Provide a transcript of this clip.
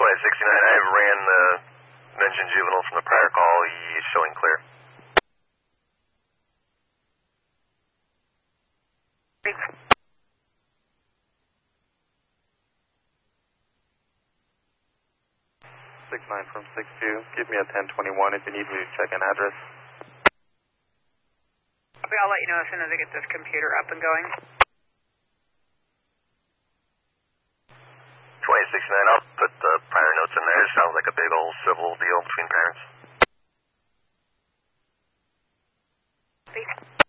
2069, I ran the mentioned juvenile from the prior call. He's showing clear. Thanks. 69 from 62. Give me a 1021 if you need me to check an address. Okay, I'll let you know as soon as I get this computer up and going. 2069, I'll put the prior notes in there. It sounds like a big old civil deal between parents. Thanks.